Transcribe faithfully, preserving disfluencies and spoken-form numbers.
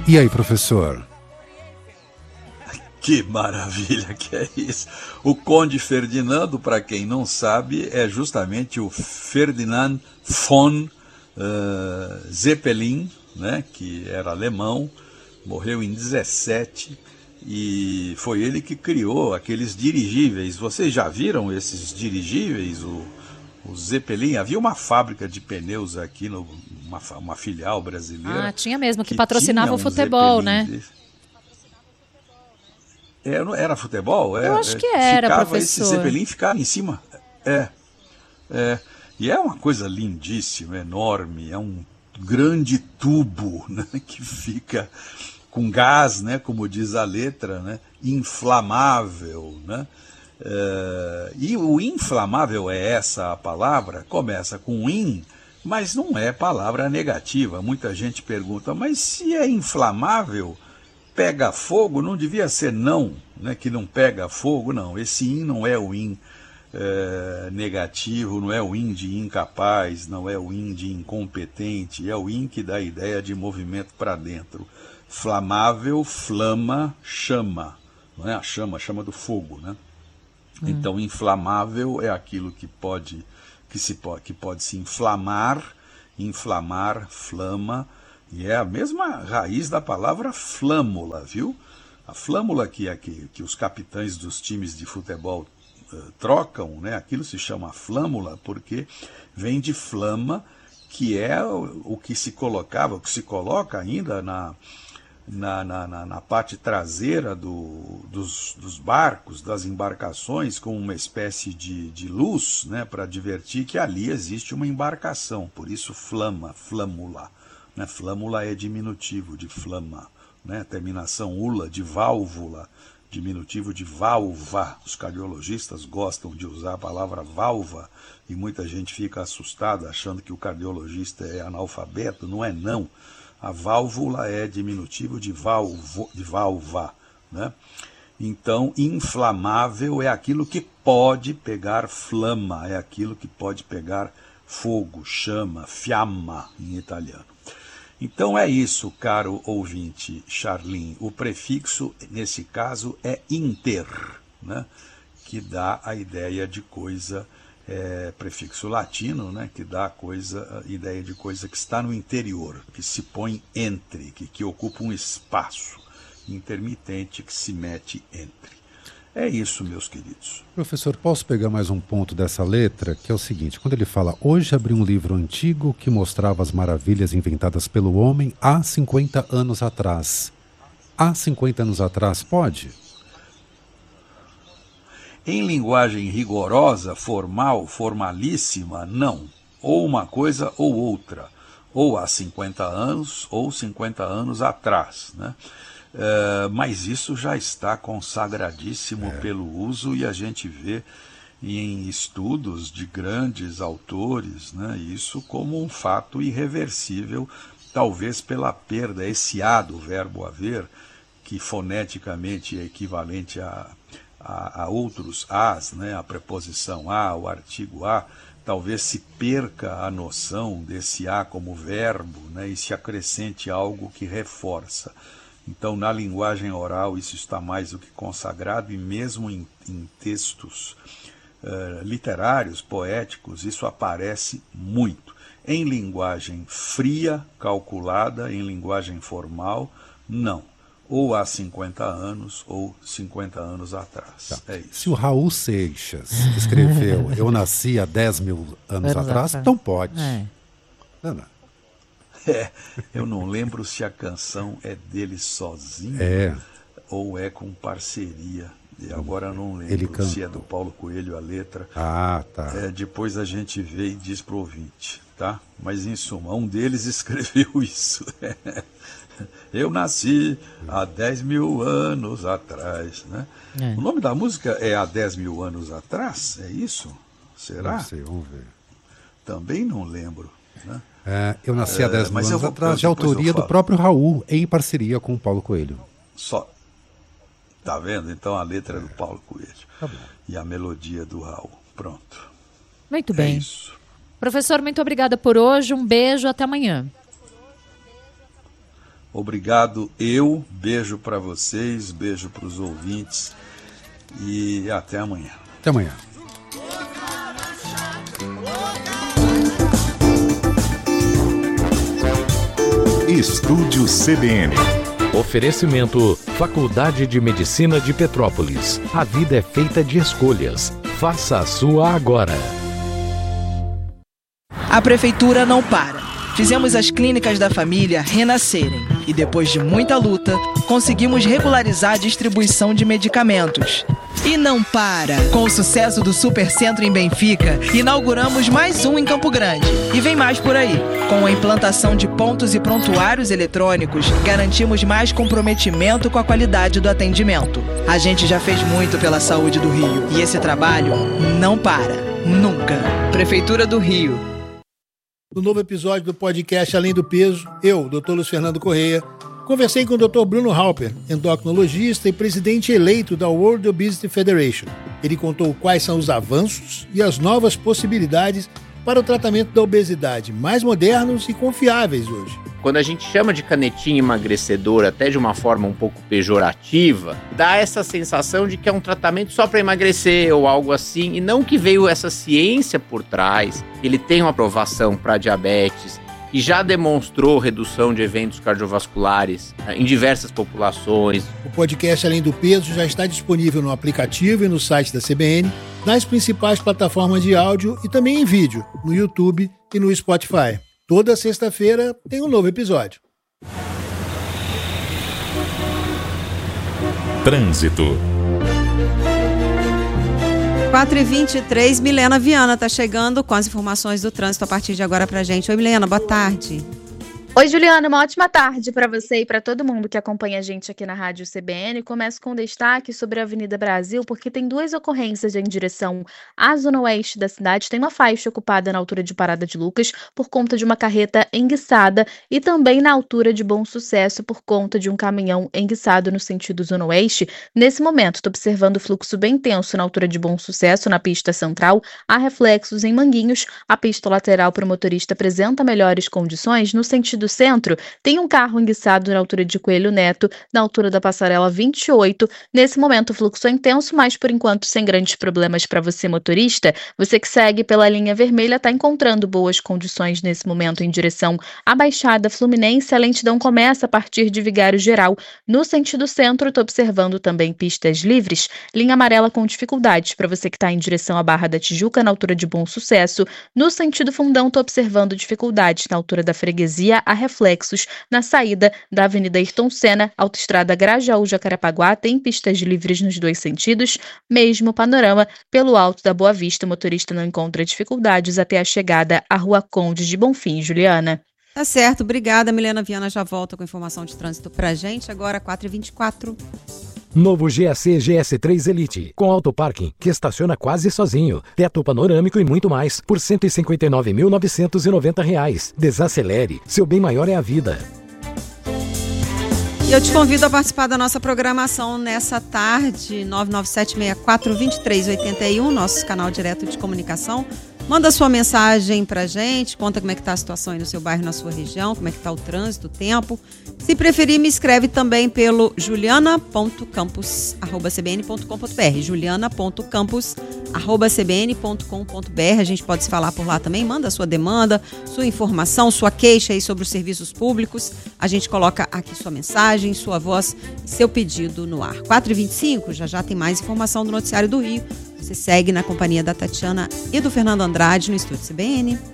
E aí, professor? Que maravilha que é isso. O Conde Ferdinando, para quem não sabe, é justamente o Ferdinand von uh, Zeppelin, né, que era alemão, morreu em dezessete, e foi ele que criou aqueles dirigíveis. Vocês já viram esses dirigíveis, o, o Zeppelin? Havia uma fábrica de pneus aqui, no, uma, uma filial brasileira. Ah, tinha mesmo, que, que patrocinava um o futebol, Zeppelin né? Desse. Era, era futebol? Eu é, acho que era, ficava, professor. Esse Zeppelin ficava em cima. É, é. E é uma coisa lindíssima, enorme. É um grande tubo, né, que fica com gás, né, como diz a letra, né, inflamável. Né? É, e o inflamável é essa a palavra, começa com in, mas não é palavra negativa. Muita gente pergunta, mas se é inflamável, pega fogo, não devia ser não, né, que não pega fogo, não. Esse in não é o in é, negativo, não é o in de incapaz, não é o in de incompetente, é o in que dá a ideia de movimento para dentro. Flamável, flama, chama, não é a chama, a chama do fogo, né? Hum. Então, inflamável é aquilo que pode, que se pode, que pode se inflamar, inflamar, flama. E é a mesma raiz da palavra flâmula, viu? A flâmula que, é que, que os capitães dos times de futebol uh, trocam, né? Aquilo se chama flâmula porque vem de flama, que é o, o que se colocava, o que se coloca ainda na, na, na, na, na parte traseira do, dos, dos barcos, das embarcações, com uma espécie de, de luz, né? Para advertir que ali existe uma embarcação, por isso flama, flâmula. Né? Flâmula é diminutivo de flama, né? Terminação ula de válvula, diminutivo de válva. Os cardiologistas gostam de usar a palavra válva e muita gente fica assustada achando que o cardiologista é analfabeto. Não é não. A válvula é diminutivo de, valvo, de válva. Né? Então, inflamável é aquilo que pode pegar flama, é aquilo que pode pegar fogo, chama, fiamma em italiano. Então é isso, caro ouvinte Charlin. O prefixo, nesse caso, é inter, né? Que dá a ideia de coisa, é, prefixo latino, né? Que dá a, coisa, a ideia de coisa que está no interior, que se põe entre, que, que ocupa um espaço intermitente que se mete entre. É isso, meus queridos. Professor, posso pegar mais um ponto dessa letra, que é o seguinte, quando ele fala, hoje abri um livro antigo que mostrava as maravilhas inventadas pelo homem há cinquenta anos atrás. Há cinquenta anos atrás, pode? Em linguagem rigorosa, formal, formalíssima, não. Ou uma coisa ou outra. Ou há cinquenta anos, ou cinquenta anos atrás, né? Uh, mas isso já está consagradíssimo é. pelo uso e a gente vê em estudos de grandes autores, né, isso como um fato irreversível, talvez pela perda, esse A do verbo haver, que foneticamente é equivalente a, a, a outros As, né, a preposição a, o artigo a, talvez se perca a noção desse A como verbo, né, e se acrescente algo que reforça. Então, na linguagem oral, isso está mais do que consagrado, e mesmo em, em textos uh, literários, poéticos, isso aparece muito. Em linguagem fria, calculada, em linguagem formal, não. Ou há cinquenta anos, ou cinquenta anos atrás. Tá. É isso. Se o Raul Seixas escreveu Eu nasci há dez mil anos atrás, então pode. É. Não, não. É, eu não lembro se a canção é dele sozinho é. ou é com parceria. E agora eu não lembro Ele cantou. se é do Paulo Coelho a letra. Ah, tá. É, depois a gente vê e diz pro ouvinte, tá? Mas em suma, um deles escreveu isso. Eu nasci há dez mil anos atrás, né? É. O nome da música é Há dez mil anos atrás? É isso? Será? Não sei, vamos ver. Também não lembro, né? É, eu nasci há dez mil é, anos vou, atrás, de autoria do próprio Raul, em parceria com o Paulo Coelho. Só. Tá vendo? Então a letra é do Paulo Coelho. Tá bom. E a melodia do Raul. Pronto. Muito bem. É isso. Professor, muito obrigada por hoje. Um beijo, até amanhã. Obrigado eu, beijo para vocês, beijo para os ouvintes e até amanhã. Até amanhã. Estúdio C B N. Oferecimento Faculdade de Medicina de Petrópolis. A vida é feita de escolhas. Faça a sua agora. A prefeitura não para. Fizemos as clínicas da família renascerem e, depois de muita luta, conseguimos regularizar a distribuição de medicamentos. E não para! Com o sucesso do Supercentro em Benfica, inauguramos mais um em Campo Grande. E vem mais por aí. Com a implantação de pontos e prontuários eletrônicos, garantimos mais comprometimento com a qualidade do atendimento. A gente já fez muito pela saúde do Rio e esse trabalho não para. Nunca. Prefeitura do Rio. No novo episódio do podcast Além do Peso, eu, doutor Luiz Fernando Correia, conversei com o doutor Bruno Halper, endocrinologista e presidente eleito da World Obesity Federation. Ele contou quais são os avanços e as novas possibilidades para o tratamento da obesidade, mais modernos e confiáveis hoje. Quando a gente chama de canetinha emagrecedora, até de uma forma um pouco pejorativa, dá essa sensação de que é um tratamento só para emagrecer ou algo assim, e não que veio essa ciência por trás. Ele tem uma aprovação para diabetes e já demonstrou redução de eventos cardiovasculares em diversas populações. O podcast Além do Peso já está disponível no aplicativo e no site da C B N, nas principais plataformas de áudio e também em vídeo, no YouTube e no Spotify. Toda sexta-feira tem um novo episódio. Trânsito. quatro e vinte e três, Milena Viana está chegando com as informações do trânsito a partir de agora pra gente. Oi, Milena, boa tarde. Oi, Juliana, uma ótima tarde para você e para todo mundo que acompanha a gente aqui na Rádio C B N. Começo com um destaque sobre a Avenida Brasil, porque tem duas ocorrências em direção à zona oeste da cidade. Tem uma faixa ocupada na altura de Parada de Lucas por conta de uma carreta enguiçada e também na altura de Bom Sucesso por conta de um caminhão enguiçado no sentido zona oeste. Nesse momento, estou observando o fluxo bem tenso na altura de Bom Sucesso, na pista central. Há reflexos em Manguinhos. A pista lateral para o motorista apresenta melhores condições. No sentido do centro, tem um carro enguiçado na altura de Coelho Neto, na altura da passarela vinte e oito. Nesse momento o fluxo é intenso, mas por enquanto sem grandes problemas para você, motorista. Você que segue pela linha vermelha está encontrando boas condições nesse momento em direção à Baixada Fluminense. A lentidão começa a partir de Vigário Geral. No sentido centro, estou observando também pistas livres. Linha amarela com dificuldades para você que está em direção à Barra da Tijuca, na altura de Bom Sucesso. No sentido Fundão, estou observando dificuldades na altura da Freguesia, a reflexos na saída da Avenida Ayrton Senna. Autoestrada Grajaú-Jacarepaguá tem pistas livres nos dois sentidos. Mesmo panorama pelo Alto da Boa Vista. O motorista não encontra dificuldades até a chegada à Rua Conde de Bonfim. Juliana. Tá certo, obrigada. Milena Viana já volta com informação de trânsito pra gente. Agora, quatro e vinte e quatro. Novo G S C G S três Elite, com autoparking, que estaciona quase sozinho, teto panorâmico e muito mais, por cento e cinquenta e nove mil novecentos e noventa reais. Desacelere, seu bem maior é a vida. E eu te convido a participar da nossa programação nessa tarde, nove nove sete seis quatro dois três oito um, nosso canal direto de comunicação. Manda sua mensagem pra gente, conta como é que tá a situação aí no seu bairro, na sua região, como é que tá o trânsito, o tempo. Se preferir, me escreve também pelo juliana ponto campos arroba c b n ponto com ponto b r, juliana ponto campos arroba c b n ponto com ponto b r. A gente pode se falar por lá também, manda sua demanda, sua informação, sua queixa aí sobre os serviços públicos. A gente coloca aqui sua mensagem, sua voz e seu pedido no ar. quatro e vinte e cinco, já já tem mais informação do Noticiário do Rio. Você segue na companhia da Tatiana e do Fernando Andrade no Estúdio C B N.